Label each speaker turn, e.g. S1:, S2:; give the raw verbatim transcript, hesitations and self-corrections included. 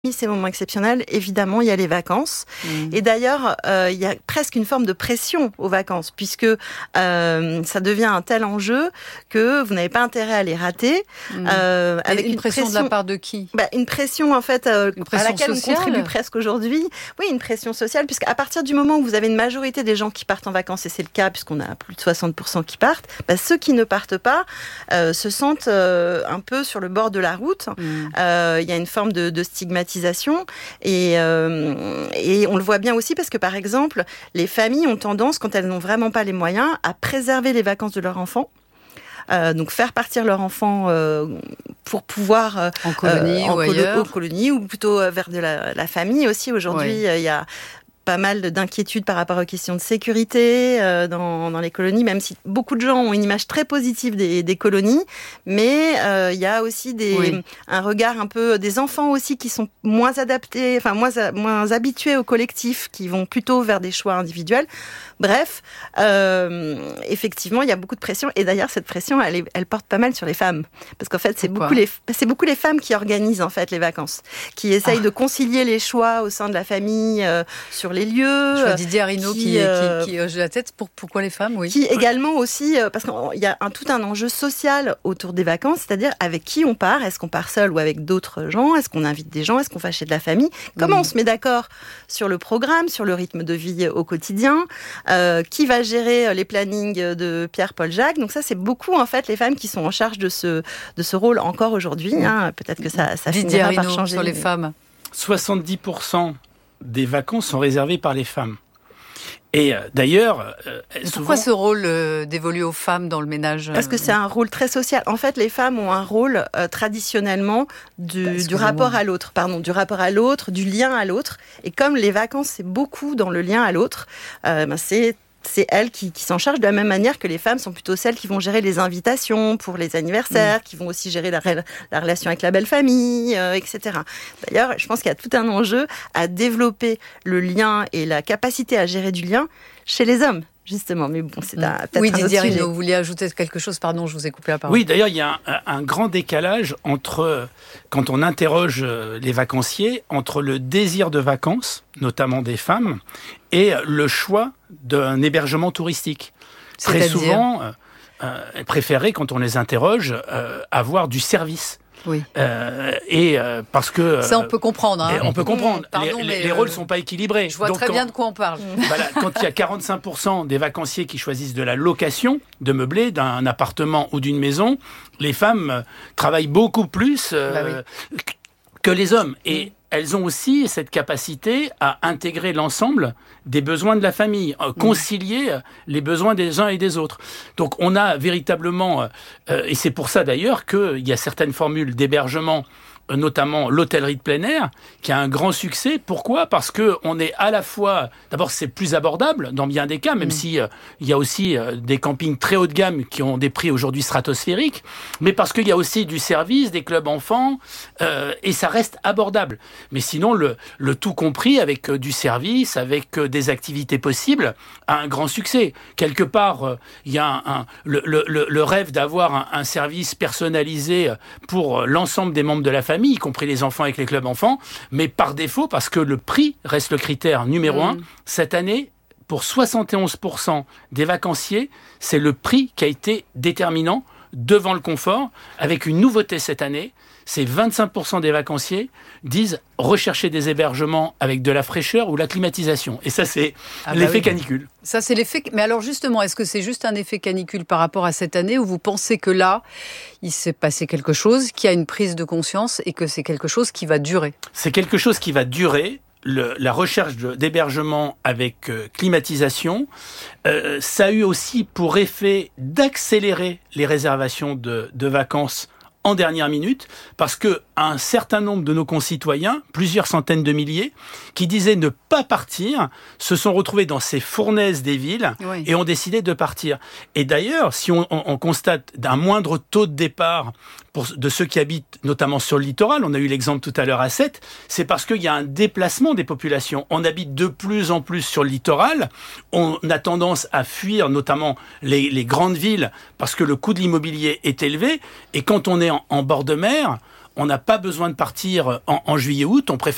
S1: Ces moments exceptionnels, évidemment, il y a les vacances. Mmh. Et d'ailleurs, euh, il y a presque une forme de pression aux vacances, puisque euh, ça devient un tel enjeu que vous n'avez pas intérêt à les rater.
S2: Mmh. Euh, avec une, une pression, pression de la part de qui ?
S1: bah, Une pression, en fait, euh,
S2: une pression
S1: à laquelle
S2: sociale.
S1: on contribue presque aujourd'hui. Oui, une pression sociale, puisqu'à partir du moment où vous avez une majorité des gens qui partent en vacances, et c'est le cas, puisqu'on a plus de soixante pour cent qui partent, bah, ceux qui ne partent pas euh, se sentent euh, un peu sur le bord de la route. Mmh. Euh, il y a une forme de, de stigmatisation. Et, euh, et on le voit bien aussi parce que, par exemple, les familles ont tendance, quand elles n'ont vraiment pas les moyens, à préserver les vacances de leurs enfants. Euh, donc faire partir leur enfant euh, pour pouvoir euh,
S2: en colonie
S1: euh, en
S2: ou colo- ailleurs,
S1: en colonie ou plutôt vers de la, la famille aussi. Aujourd'hui, il oui. y a pas mal d'inquiétudes par rapport aux questions de sécurité euh, dans, dans les colonies, même si beaucoup de gens ont une image très positive des, des colonies, mais il euh, y a aussi des, oui. un regard un peu des enfants aussi qui sont moins adaptés, enfin moins, moins habitués au collectif, qui vont plutôt vers des choix individuels. Bref, euh, effectivement, il y a beaucoup de pression, et d'ailleurs cette pression, elle, est, elle porte pas mal sur les femmes, parce qu'en fait, c'est beaucoup les, c'est beaucoup les femmes qui organisent en fait les vacances, qui essayent ah. de concilier les choix au sein de la famille euh, sur les lieux.
S2: Je vois Didier Arinaud qui, qui, euh, qui, qui hoche la tête. Pour, pourquoi les femmes, oui.
S1: Qui également aussi, euh, parce qu'il y a un, tout un enjeu social autour des vacances, c'est-à-dire avec qui on part. Est-ce qu'on part seul ou avec d'autres gens ? Est-ce qu'on invite des gens ? Est-ce qu'on va chez de la famille ? Comment mmh. on se met d'accord sur le programme, sur le rythme de vie au quotidien ? euh, Qui va gérer les plannings de Pierre-Paul Jacques ? Donc ça, c'est beaucoup en fait les femmes qui sont en charge de ce, de ce rôle encore aujourd'hui. Mmh. Hein. Peut-être que ça, ça
S2: Didier
S1: finira
S2: Arinaud,
S1: par changer.
S2: Sur les femmes.
S3: soixante-dix pour cent des vacances sont réservées par les femmes. Et euh, d'ailleurs... Euh,
S2: Pourquoi
S3: souvent...
S2: ce rôle euh, dévolu aux femmes dans le ménage euh...
S1: Parce que c'est un rôle très social. En fait, les femmes ont un rôle euh, traditionnellement du, du rapport à l'autre, pardon, du rapport à l'autre, du lien à l'autre. Et comme les vacances, c'est beaucoup dans le lien à l'autre, euh, ben c'est... c'est elles qui, qui s'en chargent de la même manière que les femmes sont plutôt celles qui vont gérer les invitations pour les anniversaires, mmh. qui vont aussi gérer la, la relation avec la belle famille, euh, et cetera. D'ailleurs, je pense qu'il y a tout un enjeu à développer le lien et la capacité à gérer du lien chez les hommes. Justement, mais bon, c'est un, peut-être
S2: oui,
S1: un autre
S2: Didier
S1: sujet.
S2: Arinaud, vous vouliez ajouter quelque chose ? Pardon, je vous ai coupé la parole.
S3: Oui, d'ailleurs, il y a un, un grand décalage entre, quand on interroge les vacanciers, entre le désir de vacances, notamment des femmes, et le choix d'un hébergement touristique. Très souvent, euh, euh, elles préféraient, quand on les interroge, euh, avoir du service.
S2: Oui.
S3: Euh, et euh, parce que
S2: ça on peut comprendre. Hein.
S3: On peut comprendre.
S2: Mmh, pardon,
S3: les,
S2: mais
S3: les rôles sont pas équilibrés.
S2: Je vois
S3: Donc,
S2: très
S3: quand,
S2: bien de quoi on parle.
S3: Voilà, quand il y a quarante-cinq pour cent des vacanciers qui choisissent de la location de meublé d'un appartement ou d'une maison, les femmes euh, travaillent beaucoup plus euh, bah oui. que les hommes. Et mmh. elles ont aussi cette capacité à intégrer l'ensemble des besoins de la famille, euh, concilier mmh. les besoins des uns et des autres. Donc on a véritablement, euh, et c'est pour ça d'ailleurs qu'il y a certaines formules d'hébergement, euh, notamment l'hôtellerie de plein air, qui a un grand succès. Pourquoi ? Parce qu'on est à la fois, d'abord c'est plus abordable dans bien des cas, même mmh. si euh, il y a aussi euh, des campings très haut de gamme qui ont des prix aujourd'hui stratosphériques, mais parce qu'il y a aussi du service, des clubs enfants, euh, et ça reste abordable. Mais sinon, le, le tout compris avec euh, du service, avec euh, des activités possibles, a un grand succès. Quelque part, il euh, y a un, un, le, le, le rêve d'avoir un, un service personnalisé pour l'ensemble des membres de la famille, y compris les enfants avec les clubs enfants, mais par défaut, parce que le prix reste le critère numéro mmh. un, cette année, pour soixante et onze pour cent des vacanciers, c'est le prix qui a été déterminant devant le confort, avec une nouveauté cette année. C'est vingt-cinq pour cent des vacanciers disent rechercher des hébergements avec de la fraîcheur ou la climatisation. Et ça, c'est ah l'effet bah oui. canicule.
S2: Ça, c'est l'effet... Mais alors justement, est-ce que c'est juste un effet canicule par rapport à cette année, ou vous pensez que là, il s'est passé quelque chose, qu'il y a une prise de conscience et que c'est quelque chose qui va durer ?
S3: C'est quelque chose qui va durer. Le, la recherche de, d'hébergement avec euh, climatisation, euh, ça a eu aussi pour effet d'accélérer les réservations de, de vacances en dernière minute, parce que un certain nombre de nos concitoyens, plusieurs centaines de milliers, qui disaient ne pas partir, se sont retrouvés dans ces fournaises des villes oui. et ont décidé de partir. Et d'ailleurs, si on, on, on constate d'un moindre taux de départ pour, de ceux qui habitent notamment sur le littoral, on a eu l'exemple tout à l'heure à Sète, c'est parce qu'il y a un déplacement des populations. On habite de plus en plus sur le littoral, on a tendance à fuir notamment les, les grandes villes parce que le coût de l'immobilier est élevé, et quand on est en, en bord de mer, on n'a pas besoin de partir en, en juillet-août, on préfère